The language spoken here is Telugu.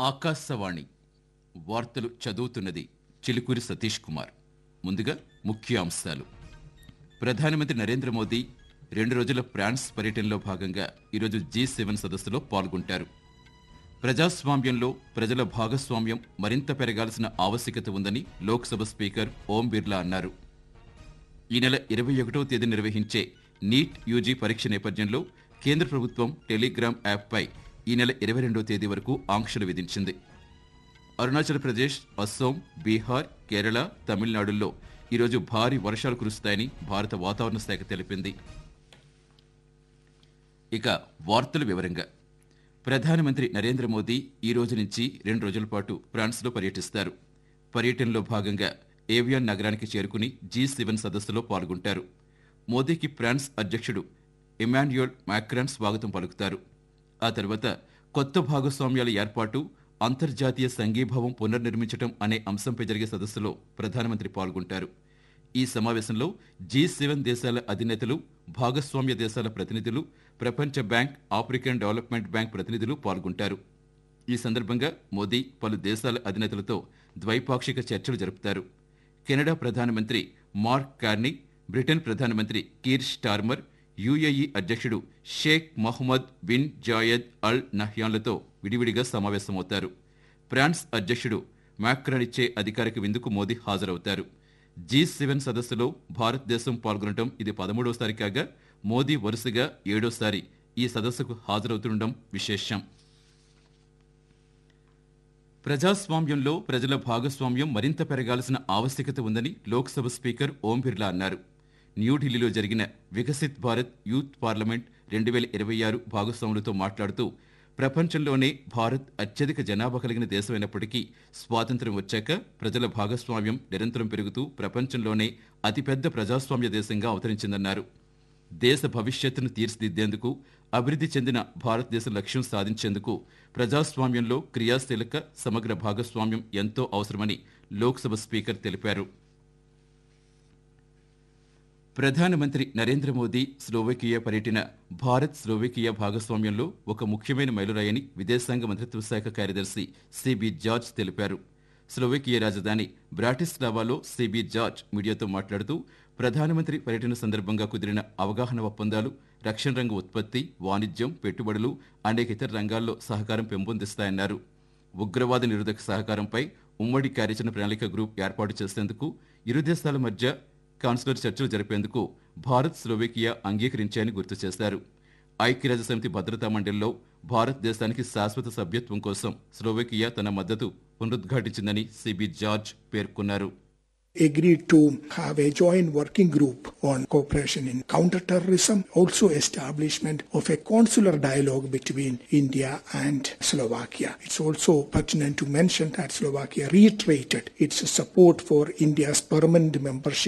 ఆకాశవాణి వార్తలు చదువుతున్నది చిలుకూరి సతీష్ కుమార్. ముందుగా ముఖ్యాంశాలు. ప్రధానమంత్రి నరేంద్ర మోదీ 2 రోజుల ఫ్రాన్స్ పర్యటనలో భాగంగా ఈరోజు G7 సదస్సులో పాల్గొంటారు. ప్రజాస్వామ్యంలో ప్రజల భాగస్వామ్యం మరింత పెరగాల్సిన ఆవశ్యకత ఉందని లోక్సభ స్పీకర్ ఓం బిర్లా అన్నారు. ఈ నెల 21వ తేదీ నిర్వహించే నీట్ యూజీ పరీక్ష నేపథ్యంలో కేంద్ర ప్రభుత్వం టెలిగ్రామ్ యాప్పై ఈ నెల 22వ తేదీ వరకు ఆంక్షలు విధించింది. అరుణాచల్ ప్రదేశ్, అస్సోం, బీహార్, కేరళ, తమిళనాడుల్లో ఈరోజు భారీ వర్షాలు కురుస్తాయని భారత వాతావరణ శాఖ తెలిపింది. ఇక వార్తల వివరంగా. ప్రధానమంత్రి నరేంద్ర మోదీ ఈ రోజు నుంచి 2 రోజుల పాటు ఫ్రాన్స్లో పర్యటిస్తారు. పర్యటనలో భాగంగా ఏవియాన్ నగరానికి చేరుకుని G7 సదస్సులో పాల్గొంటారు. మోదీకి ఫ్రాన్స్ అధ్యక్షుడు ఇమాన్యుయల్ మాక్రాన్ స్వాగతం పలుకుతారు. ఆ తర్వాత కొత్త భాగస్వామ్యాల ఏర్పాటు, అంతర్జాతీయ సంఘీభావం పునర్నిర్మించడం అనే అంశంపై జరిగే సదస్సులో ప్రధానమంత్రి పాల్గొంటారు. ఈ సమావేశంలో G7 దేశాల అధినేతలు, భాగస్వామ్య దేశాల ప్రతినిధులు, ప్రపంచ బ్యాంక్, ఆఫ్రికన్ డెవలప్మెంట్ బ్యాంక్ ప్రతినిధులు పాల్గొంటారు. ఈ సందర్భంగా మోదీ పలు దేశాల అధినేతలతో ద్వైపాక్షిక చర్చలు జరుపుతారు. కెనడా ప్రధానమంత్రి మార్క్ కార్నీ, బ్రిటన్ ప్రధానమంత్రి కీర్ స్టార్మర్, UAE అధ్యక్షుడు షేక్ మహ్మద్ బిన్ జాయద్ అల్ నహ్యాన్లతో విడివిడిగా సమావేశమవుతారు. ఫ్రాన్స్ అధ్యక్షుడు మాక్రాన్ ఇచ్చే అధికారిక విందుకు మోదీ హాజరవుతారు. G7 సదస్సులో భారతదేశం పాల్గొనడం ఇది 13వసారి కాగా, మోదీ వరుసగా 7వసారి ఈ సదస్సుకు హాజరవుతుండడం విశేషం. ప్రజాస్వామ్యంలో ప్రజల భాగస్వామ్యం మరింత పెరగాల్సిన ఆవశ్యకత ఉందని లోక్సభ స్పీకర్ ఓం బిర్లా అన్నారు. న్యూఢిల్లీలో జరిగిన వికసిత్ భారత్ యూత్ పార్లమెంట్ 2026 భాగస్వాములతో మాట్లాడుతూ, ప్రపంచంలోనే భారత్ అత్యధిక జనాభా కలిగిన దేశమైనప్పటికీ స్వాతంత్ర్యం వచ్చాక ప్రజల భాగస్వామ్యం నిరంతరం పెరుగుతూ ప్రపంచంలోనే అతిపెద్ద ప్రజాస్వామ్య దేశంగా అవతరించిందన్నారు. దేశ భవిష్యత్తును తీర్చిదిద్దేందుకు, అభివృద్ధి చెందిన భారతదేశం లక్ష్యం సాధించేందుకు ప్రజాస్వామ్యంలో క్రియాశీలక సమగ్ర భాగస్వామ్యం ఎంతో అవసరమని లోక్సభ స్పీకర్ తెలిపారు. ప్రధానమంత్రి నరేంద్ర మోదీ స్లోవేకియా పర్యటన భారత్ స్లోవేకియా భాగస్వామ్యంలో ఒక ముఖ్యమైన మైలురాయని విదేశాంగ మంత్రిత్వ శాఖ కార్యదర్శి సిబి జార్జ్ తెలిపారు. స్లోవేకియా రాజధాని బ్రాటిస్లావాలో సిబి జార్జ్ మీడియాతో మాట్లాడుతూ, ప్రధానమంత్రి పర్యటన సందర్భంగా కుదిరిన అవగాహన ఒప్పందాలు రక్షణ రంగ ఉత్పత్తి, వాణిజ్యం, పెట్టుబడులు, అనేక ఇతర రంగాల్లో సహకారం పెంపొందిస్తాయన్నారు. ఉగ్రవాద నిరోధక సహకారంపై ఉమ్మడి కార్యాచరణ ప్రణాళిక గ్రూప్ ఏర్పాటు చేసేందుకు ఇరు దేశాల మధ్య కాన్సులర్ చర్చలు జరిపేందుకు భారత్ స్లోవేకియా అంగీకరించాయని గుర్తు చేశారు. ఐక్యరాజ్యసమితి భద్రతా మండలిలో భారతదేశానికి శాశ్వత సభ్యత్వం కోసం స్లోవేకియా తన మద్దతు పునరుద్ఘాటించిందని సిబి జార్జ్ పేర్కొన్నారు. Agreed to have a joint working group on cooperation in counterterrorism, also establishment of a consular dialogue between India and Slovakia. It's also pertinent to mention that Slovakia reiterated its support for India's permanent membership